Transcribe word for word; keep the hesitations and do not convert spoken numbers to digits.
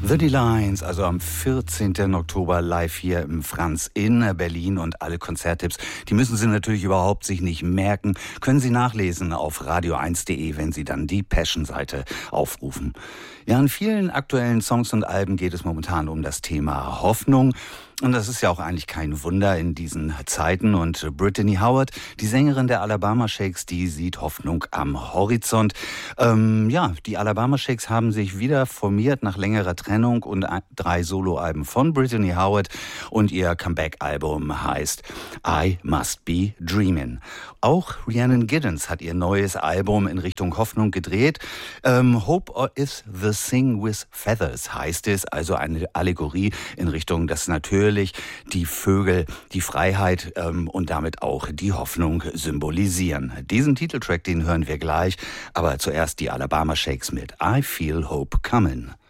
The D-Lines, also am vierzehnten Oktober live hier im Franz in Berlin, und alle Konzerttipps, die müssen Sie natürlich überhaupt sich nicht merken, können Sie nachlesen auf radio eins punkt de, wenn Sie dann die Passion-Seite aufrufen. Ja, in vielen aktuellen Songs und Alben geht es momentan um das Thema Hoffnung. Und das ist ja auch eigentlich kein Wunder in diesen Zeiten. Und Brittany Howard, die Sängerin der Alabama Shakes, die sieht Hoffnung am Horizont. Ähm, ja, die Alabama Shakes haben sich wieder formiert nach längerer Trennung und drei Soloalben von Brittany Howard. Und ihr Comeback-Album heißt I Must Be Dreamin'. Auch Rhiannon Giddens hat ihr neues Album in Richtung Hoffnung gedreht. Ähm, Hope is the Thing with Feathers heißt es, also eine Allegorie in Richtung, dass natürlich die Vögel die Freiheit ähm, und damit auch die Hoffnung symbolisieren. Diesen Titeltrack, den hören wir gleich, aber zuerst die Alabama Shakes mit I Feel Hope Comin'.